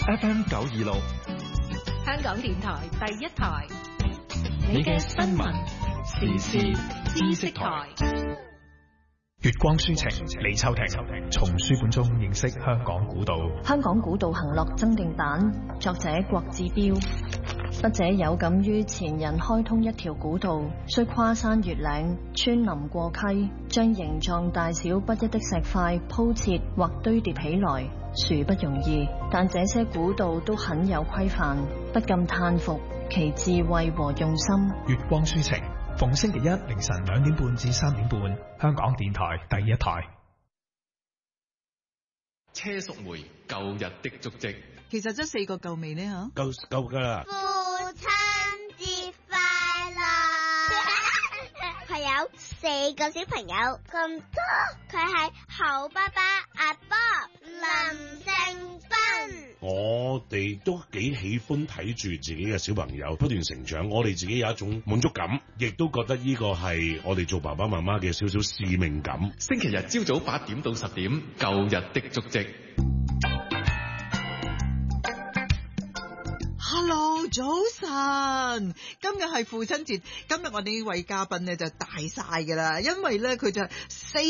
FM 926， 香港電台第一台， 你嘅新聞時事知識台。月光書情，李秋婷從書本中認識香港古道。 香港古道行樂增訂版，作者郭志標。筆者有感於前人開通一條古道，需跨山越嶺，穿林過溪，將形狀大小不一的石塊鋪設或堆疊起來，殊不容易。但這些古道都很有規範，不禁嘆服其智慧和用心。 月光書情，逢星期一凌晨2點半至3點半，香港電台第一台。 車淑梅舊日的足跡， 其實真4個夠未呢？嚇？ 夠㗎啦！ 父親節快樂！佢有4個小朋友咁多，佢係好爸爸阿 Bob 林盛斌。 我哋都幾喜歡睇住自己嘅小朋友不斷成長，我哋自己有一種滿足感，亦都覺得呢個係我哋做爸爸媽媽嘅少少使命感。 星期日朝早8點到10點，舊日的足跡。 Hello，早晨，今日係父親節，今日我哋呢位嘉賓咧就大晒噶啦，因為咧佢就係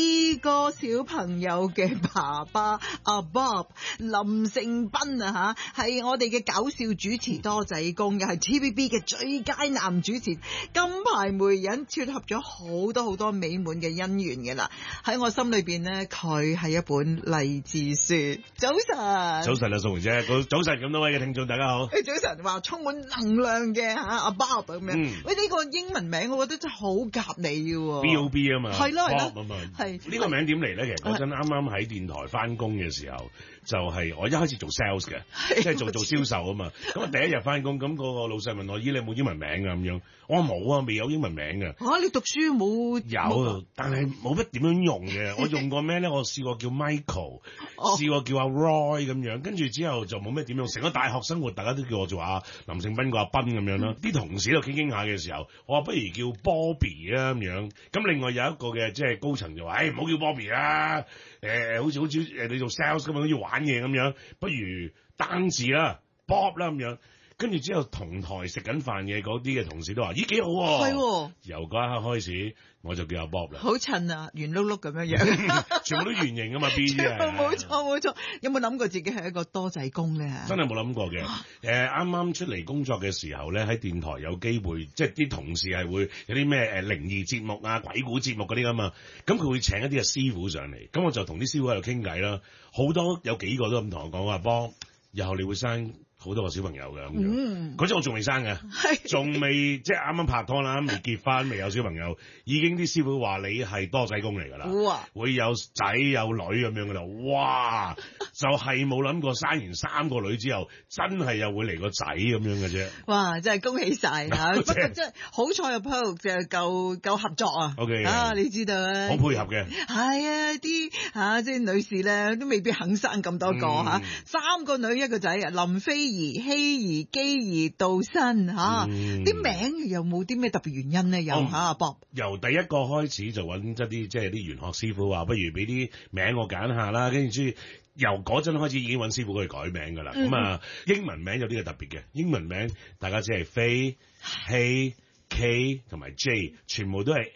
4個小朋友嘅爸爸阿 Bob 林盛斌啊吓，係我哋嘅搞笑主持多仔公，又係 TVB 嘅最佳男主持，金牌媒人，撮合咗好多美滿嘅姻緣嘅啦。喺我心裏邊咧，佢係一本勵志書。早晨， 早晨啊，宋梅姐，早晨咁多位嘅聽眾，大家好。 早晨。話充滿能量嘅吓阿 Bob 咁樣，喂呢個英文名我覺得真係好夾你嘅喎。 B.O.B 啊嘛， 係咯 ，Bob 啊嘛，係呢個名點嚟咧？其實嗰陣啱啱喺電台翻工嘅時候，就係我一開始做 sales 嘅，即係做銷售啊嘛。咁啊第一日翻工，咁個老細問我：咦，你有冇英文名啊？咁樣，我話冇啊，未有英文名嘅。 嚇，你讀書冇？ 有，但係冇乜點樣用嘅。我用過咩咧？我試過叫 Michael，試過叫阿 Roy 咁樣，跟住之後就冇咩點用。成個大學生活，大家都叫我做阿林盛斌個阿斌咁樣啦。啲同事喺度傾下嘅時候，我話不如叫 Bobby 啊咁樣。咁另外有一個嘅即係高層就話：唔好叫 Bobby 啦，好似你做 sales 咁樣好似玩嘢咁樣，不如單字啦 Bob 啦咁樣。跟住之後同台食緊飯嘅嗰啲嘅同事都話：咦，幾好喎！係喎。由嗰一刻開始，我就叫阿 Bob 啦。 好襯啊，圓碌碌咁樣樣， 全部都圓形啊嘛 ，B 啫。 冇錯。有冇諗過自己係一個多仔公咧？ 真係冇諗過嘅。啱啱出嚟工作嘅時候咧，喺電台有機會，即係啲同事係會有啲咩靈異節目啊、鬼故節目嗰啲㗎嘛。咁佢會請一啲嘅師傅上嚟，咁我就同啲師傅喺度傾偈啦。好多有幾個都咁同我講話，Bob，日後你會生好多個小朋友嘅咁樣，嗰陣我仲未生嘅，仲未即係啱啱拍拖啦，未結婚，未有小朋友，已經啲師傅話你係多仔公嚟㗎啦，會有仔有女咁樣㗎啦，哇！就係冇諗過生完3個女之後，真係又會嚟個仔咁樣嘅啫。 哇！真係恭喜晒嚇，不過真係好彩有 Paul 就夠合作啊。 OK 啊，你知道啊， 好配合嘅。 係啊，啲嚇即係女士咧都未必肯生咁多個嚇，3個女1個仔啊，林飛兒、希兒、基兒、杜新嚇，啲名有冇啲咩特別原因咧？有嚇阿 Bob。 由第一個開始就揾一啲即係啲玄學師傅話，不如俾啲名我揀下啦，跟住由嗰陣開始已經揾師傅去改名㗎啦。咁啊，英文名有啲係特別嘅，英文名大家知係飛、希、K 同埋 J， 全部都係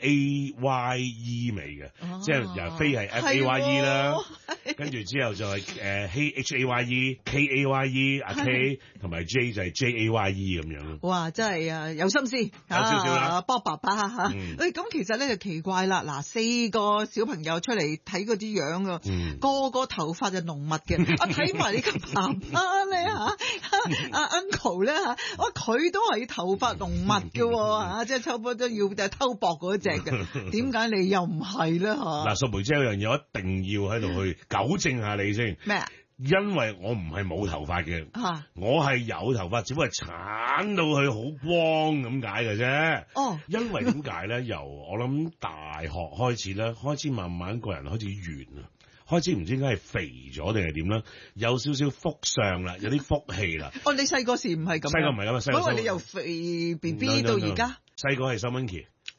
AYE 尾嘅，即係由飛係 FAYE 啦，跟住之後就係希 HAYE、KAYE 阿 K 同埋 J 就係 JAYE 咁樣咯。 哇！真係啊，有心思，有少少啦。 Bob 爸爸嚇，咁其實咧就奇怪啦。嗱，4個小朋友出嚟睇嗰啲樣啊，個個頭髮就濃密嘅。我睇埋你個爸爸咧嚇，阿 Uncle 咧嚇，哇佢都係頭髮濃密嘅喎。即係抽波都要偷薄嗰隻嘅，點解你又唔係咧？ 嗱，淑梅姐有樣嘢我一定要喺度去糾正下你先。 咩啊？ 因為我唔係冇頭髮嘅，我係有頭髮，只不過係鏟到佢好光咁解嘅啫。哦，因為點解咧？由我諗大學開始咧，開始慢慢個人開始圓啊。開始唔知點解係肥咗定係點啦，有少少福相啦，有啲福氣啦。 哦，你細個時唔係咁？細個唔係咁啊，因為你由肥 BB 到而家。 細個係收蚊期。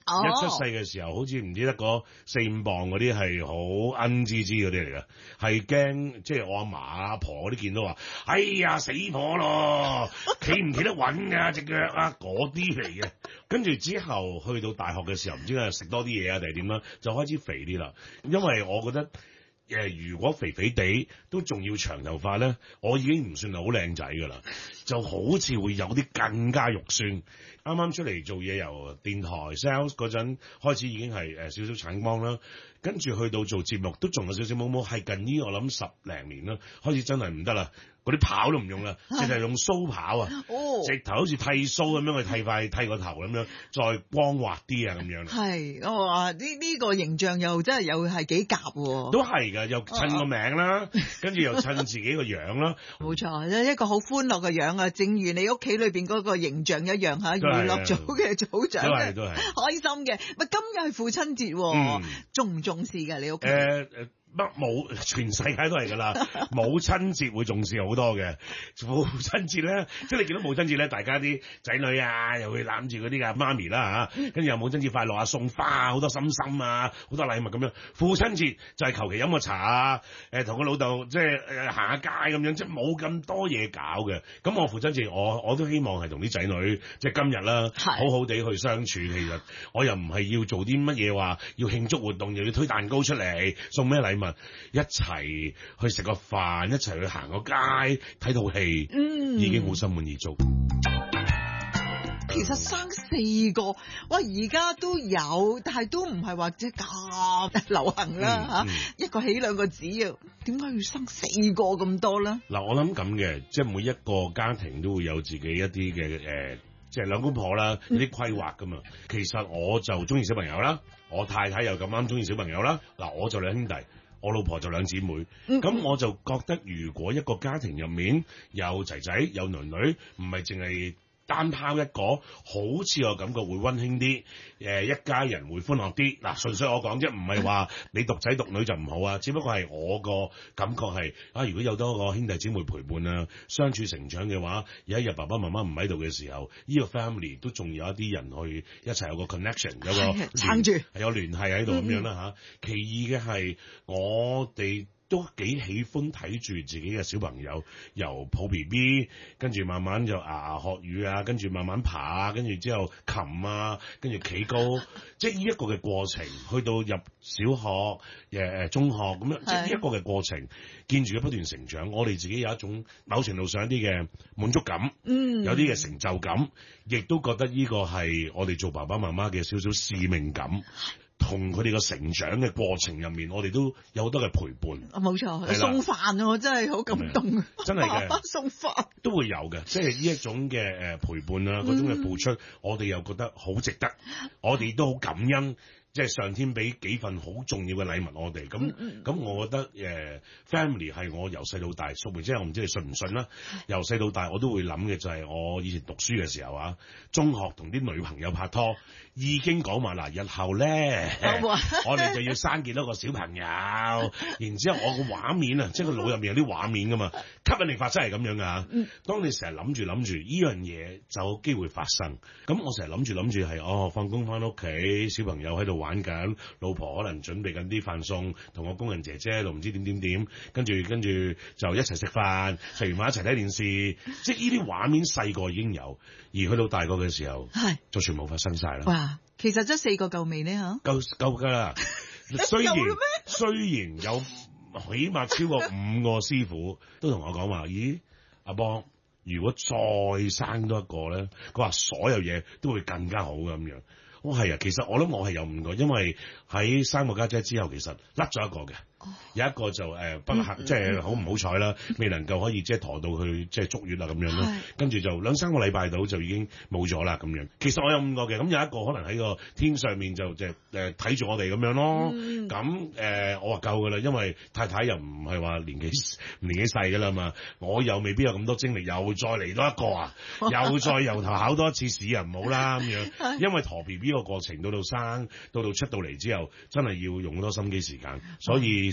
一出世嘅時候，好似唔知得嗰4-5磅嗰啲係好恩滋滋嗰啲嚟嘅，係驚即係我阿嫲阿婆嗰啲見到話，哎呀死婆咯，企唔企得穩㗎隻腳啊嗰啲嚟嘅。跟住之後去到大學嘅時候，唔知係食多啲嘢啊定係點啦，就開始肥啲啦。因為我覺得如果肥肥地都仲要長頭髮咧，我已經唔算係好靚仔㗎啦，就好似會有啲更加肉酸。啱啱出嚟做嘢，由電台 sales 嗰陣開始已經係少少橙光啦，跟住去到做節目都仲有少少毛毛，係近呢我諗10零年啦，開始真係唔得啦。嗰啲刨都唔用啦，淨係用鬚刨啊！直頭好似剃鬚咁樣去剃個頭咁樣，再光滑啲啊咁樣。係， 我話呢個形象又真係又係幾夾喎。 都係㗎，又襯個名啦，跟住又襯自己個樣啦。 冇錯，一個好歡樂嘅樣啊！正如你屋企裏邊嗰個形象一樣嚇，娛樂組嘅組長都係開心嘅。咪今日係父親節，重唔重視㗎你屋企？ 冇，全世界都係㗎啦。母親節會重視好多嘅，父親節咧，即係你見到母親節咧，大家啲仔女啊，又會攬住嗰啲嘅媽咪啦嚇，跟住又母親節快樂啊，送花好多心心啊，好多禮物咁樣。父親節就係求其飲個茶啊，同個老豆即係行下街咁樣，即係冇咁多嘢搞嘅。咁我父親節我都希望係同啲仔女即係今日啦，好好地去相處。其實我又唔係要做啲乜嘢話要慶祝活動，又要推蛋糕出嚟送咩禮物。一齊去食個飯，一齊去行個街，睇套戲，已經好心滿意足。 其實生4個，哇！而家都有，但係都唔係話即係咁流行啦嚇。一個起2個止啊，點解要生4個咁多咧？ 嗱，我諗咁嘅，即係每一個家庭都會有自己一啲嘅即係兩公婆啦，有啲規劃噶嘛。其實我就中意小朋友啦，我太太又咁啱中意小朋友啦。嗱，我就2兄弟。我老婆就2姊妹，咁我就覺得如果一個家庭入面有仔仔有女女，唔係淨係單拋一個，好似我感覺會溫馨啲，一家人會歡樂啲。嗱，純粹我講啫，唔係話你獨仔獨女就唔好啊，只不過係我個感覺係如果有多個兄弟姊妹陪伴啊，相處成長嘅話，有一日爸爸媽媽唔喺度嘅時候，呢個 family 都仲有一啲人去一齊有個 connection， 有個撐住， 有聯繫喺度咁樣啦嚇。其二嘅係我哋都幾喜歡睇住自己嘅小朋友由抱 BB， 跟住慢慢就牙學語啊，跟住慢慢爬啊，跟住之後擒啊，跟住企高，即係呢一個嘅過程，去到入小學、中學咁樣，即係呢一個嘅過程，見住佢不斷成長，我哋自己有一種某程度上一啲嘅滿足感，有啲嘅成就感，亦都覺得呢個係我哋做爸爸媽媽嘅少少使命感。同佢哋個成長嘅過程入面，我哋都有好多嘅陪伴。冇錯， 送飯啊，我真係好感動。 真係嘅， 爸爸送飯都會有嘅，即係呢一種嘅陪伴啊，嗰種嘅付出，我哋又覺得好值得，我哋都好感恩。即係上天俾幾份好重要嘅禮物我哋，咁我覺得family 係我由細到大，淑梅姐我唔知你信唔信啦。由細到大我都會諗嘅就係我以前讀書嘅時候啊，中學同啲女朋友拍拖，已經講話嗱，日後咧我哋就要生幾多個小朋友，然之後我個畫面啊，即係個腦入面有啲畫面噶嘛，吸引力法則係咁樣噶。當你成日諗住呢樣嘢就有機會發生，咁我成日諗住係放工翻屋企，小朋友喺度玩緊，老婆可能準備緊啲飯餸，同我工人姐姐喺度唔知點，跟住就一齊食飯，食完飯一齊睇電視，即係呢啲畫面細個已經有，而去到大個嘅時候，就全部發生晒啦。 哇，其實真4個夠未呢嚇？ 夠㗎啦，雖然有起碼超過5個師傅都同我講話，咦，阿邦，如果再生多一個咧，佢話所有嘢都會更加好咁樣。係啊，其實我諗我係有5個，因為喺3個家姐之後，其實甩咗一個嘅，有一個就不幸，即係好唔好彩啦，未能夠可以即係陀到去即係足月啦咁樣咯。跟住就2-3個禮拜到就已經冇咗啦咁樣。其實我有5個嘅，咁有一個可能喺個天上面就睇住我哋咁樣咯。咁我話夠㗎啦，因為太太又唔係話年紀細㗎啦嘛，我又未必有咁多精力，又再嚟多一個啊，又再由頭考多一次試啊，唔好啦咁樣，因為陀 BB 個過程到生到出到嚟之後，真係要用好多心機時間，所以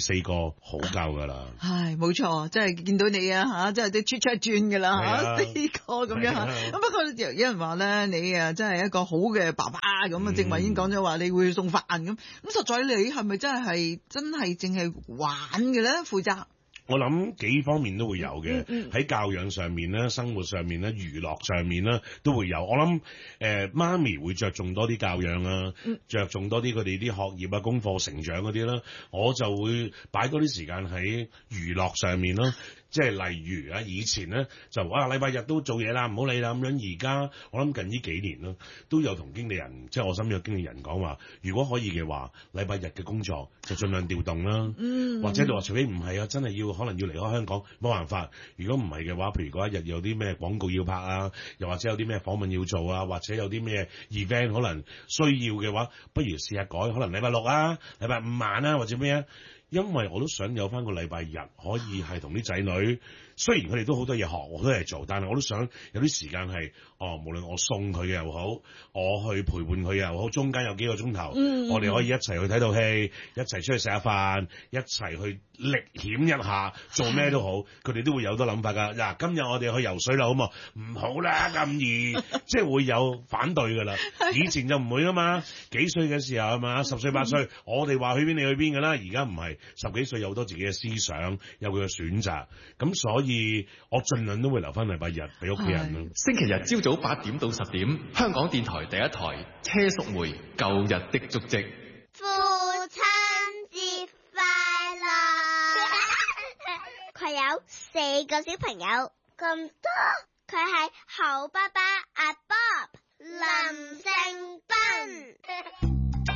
4個好夠㗎啦。 係冇錯，即係見到你啊嚇，即係啲出轉㗎啦嚇，4個咁樣嚇。咁不過有人話咧，你啊真係一個好嘅爸爸咁啊，正話已經講咗話你會送飯咁。咁實在你係咪真係淨係玩嘅咧？負責？ 我諗幾方面都會有嘅，喺教養上面咧、生活上面咧、娛樂上面咧都會有。我諗媽咪會着重多啲教養啊，着重多啲佢哋啲學業啊、功課成長嗰啲啦，我就會擺多啲時間喺娛樂上面咯。即係例如啊，以前咧就禮拜日都做嘢啦，唔好理啦咁樣。而家我諗近呢幾年啦，都有同經理人，即係我身邊嘅經理人講話，如果可以嘅話，禮拜日嘅工作就盡量調動啦。或者你話除非唔係啊，真係可能要離開香港，冇辦法。如果唔係嘅話，譬如嗰一日有啲咩廣告要拍啊，又或者有啲咩訪問要做啊，或者有啲咩 event 可能需要嘅話，不如試下改，可能禮拜六啊、禮拜五晚啊，或者咩啊。因為我都想有翻個禮拜日可以係同啲仔女，雖然佢哋都好多嘢學，好多嘢做，但係我都想有啲時間係，無論我送佢又好，我去陪伴佢又好，中間有幾個鐘頭，我哋可以一齊去睇套戲，一齊出去食下飯，一齊去歷險一下，做咩都好，佢哋都會有好多諗法㗎。嗱，今日我哋去游水啦，好冇？唔好啦，咁易，即係會有反對㗎啦。以前就唔會㗎嘛，幾歲嘅時候係嘛，10歲8歲，我哋話去邊你去邊㗎啦，而家唔係。10幾歲有好多自己嘅思想，有佢嘅選擇，咁所以我盡量都會留翻禮拜日俾屋企人咯。 星期日朝早8點到10點，香港電台第一台車淑梅舊日的足跡。 父親節快樂！佢有4個小朋友咁多，佢係好爸爸阿 Bob 林盛斌。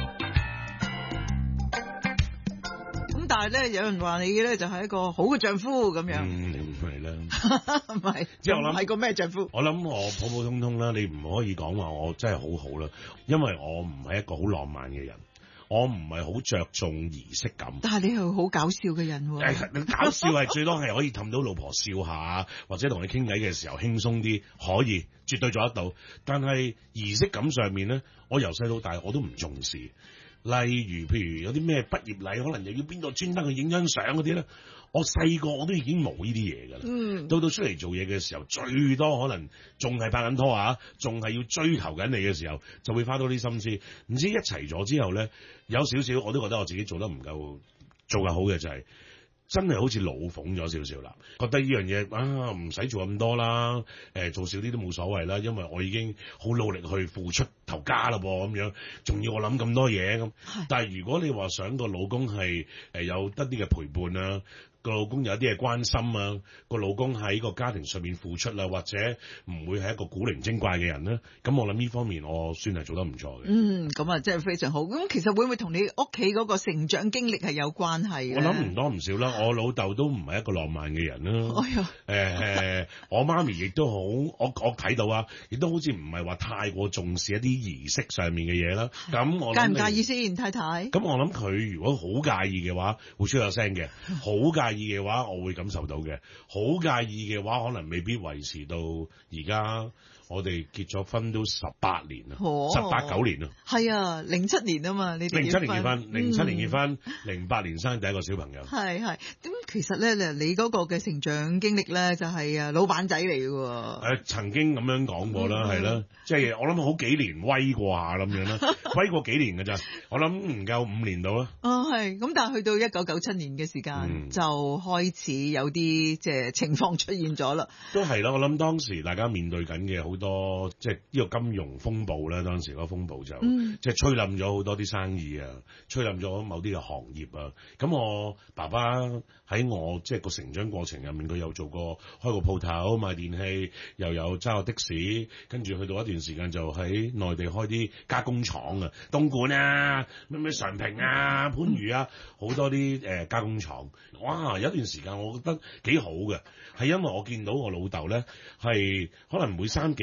但係咧，有人話你咧就係一個好嘅丈夫咁樣。 你唔係啦， 唔係， 即係我諗係個咩丈夫？ 我諗我普普通通啦，你唔可以講話我真係好好啦，因為我唔係一個好浪漫嘅人，我唔係好着重儀式感。 但係你係好搞笑嘅人喎。 搞笑係最多係可以氹到老婆笑下，或者同你傾偈嘅時候輕鬆啲，可以絕對做得到。但係儀式感上面咧，我由細到大我都唔重視。例如，譬如有啲咩畢業禮，可能又要邊個專登去影張相嗰啲咧，我細個我都已經冇呢啲嘢㗎啦。到出嚟做嘢嘅時候，最多可能仲係拍緊拖啊，仲係要追求緊你嘅時候，就會花多啲心思。唔知一齊咗之後咧，有少少我都覺得我自己做得唔夠做得好嘅就係、真係好似老諷咗少少啦，覺得呢樣嘢唔使做咁多啦，做少啲都冇所謂啦，因為我已經好努力去付出頭家啦噃，咁樣仲要我諗咁多嘢咁。但係如果你話想個老公係有得啲嘅陪伴啊，個老公有一啲嘅關心啊，個老公喺個家庭上面付出啦，或者唔會係一個古靈精怪嘅人咧，咁我諗呢方面我算係做得唔錯嘅。咁啊，真係非常好。咁其實會唔會同你屋企嗰個成長經歷係有關係嘅？我諗唔多唔少啦。我老豆都唔係一個浪漫嘅人啦。我媽咪亦都好，我睇到啊，亦都好似唔係話太過重視一啲儀式上面嘅嘢啦。咁我介唔介意先，太太？咁我諗佢如果好介意嘅話，會出有聲嘅。好介意嘅話，我會感受到嘅。好介意嘅話，可能未必維持到而家。我哋結咗婚都18年啦，18、9年啦。係啊，07年啊嘛，你哋07年結婚，07年結婚，08年生第一個小朋友。係。咁其實咧，你嗰個嘅成長經歷咧，就係老闆仔嚟嘅喎。曾經咁樣講過啦，係啦，即係我諗好幾年威過下咁樣啦，威過幾年㗎咋？我諗唔夠5年到啦。係。咁但係去到1997年嘅時間，就開始有啲即係情況出現咗啦。都係啦，我諗當時大家面對緊嘅好多即係呢個金融風暴咧，當時嗰個風暴就即係吹冧咗好多啲生意啊，吹冧咗某啲嘅行業啊。咁我爸爸喺我即係個成長過程入面，佢有做過開個鋪頭賣電器，又有揸個的士，跟住去到一段時間就喺內地開啲加工廠啊，東莞啊，咩常平啊、番禺啊，好多啲加工廠。哇！有一段時間我覺得幾好嘅，係因為我見到我老豆咧係可能每3幾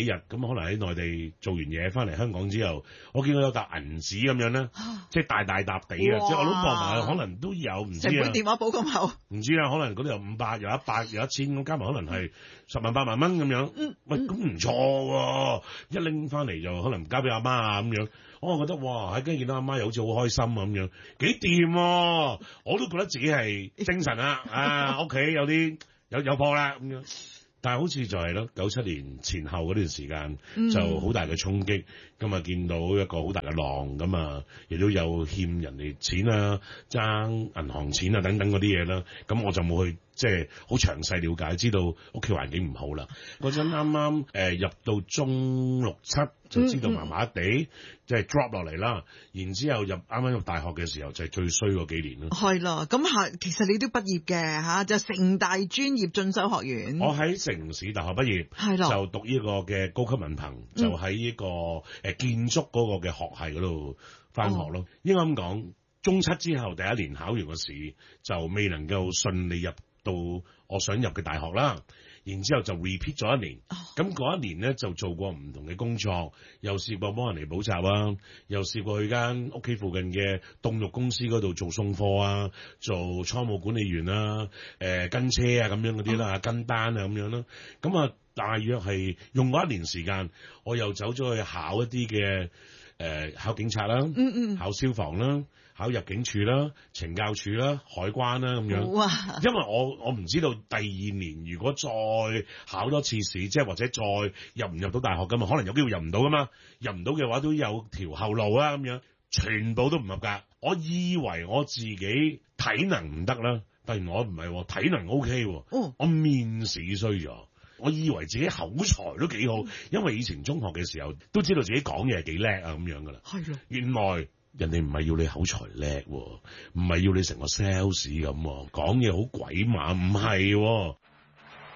日咁，可能喺內地做完嘢翻嚟香港之後，我見到有沓銀紙咁樣咧，即係大沓地啊！即係我都望埋，可能都有唔知成本電話簿咁厚， 唔知啊，可能嗰度有500，有100，有1000咁加埋，可能係10萬8萬蚊咁樣。喂，咁唔錯喎！一拎翻嚟就可能交俾阿媽啊咁樣。我覺得哇，喺跟住見到阿媽又好似好開心咁樣，幾掂喎！我都覺得自己係精神啊！屋企有啲有貨啦咁樣。但係好似就係咯，97年前後嗰段時間就好大嘅衝擊，咁啊見到一個好大嘅浪，咁啊亦都有欠人哋錢啊、爭銀行錢啊等等嗰啲嘢啦，咁我就冇去即係好詳細了解，知道屋企環境唔好啦。嗰陣啱啱入到中6、7就知道麻麻地，即係 drop 落嚟啦。然之後啱啱入大學嘅時候就係最衰嗰幾年咯。係啦，咁其實你都畢業嘅嚇，就城大專業進修學院。 我喺城市大學畢業，就讀呢個嘅高級文憑，就喺呢個建築嗰個嘅學系嗰度返學咯。應該咁講，中7之後第一年考完個試就未能夠順利入到我想入嘅大學啦。然之後就 repeat 咗一年，咁嗰一年咧就做過唔同嘅工作，又試過幫人嚟補習啊，又試過去間屋企附近嘅凍肉公司嗰度做送貨啊，做倉務管理員啊，跟車啊咁樣嗰啲啦，跟單啊咁樣啦，咁啊大約係用過一年時間，我又走咗去考一啲嘅考警察啦，考消防啦。考入境處啦、懲教處啦、海關啦咁樣，哇！因為我唔知道第2年如果再考多次試，即係或者再入唔入到大學㗎嘛，可能有機會入唔到㗎嘛，入唔到嘅話都有條後路啦咁樣，全部都唔合格。我以為我自己體能唔得啦，但係我唔係喎，體能 OK 喎，我面試衰咗。我以為自己口才都幾好，因為以前中學嘅時候都知道自己講嘢係幾叻啊咁樣㗎啦。係啊，原來。人哋唔係要你口才叻，唔係要你成個 sales 咁，講嘢好鬼馬，唔係。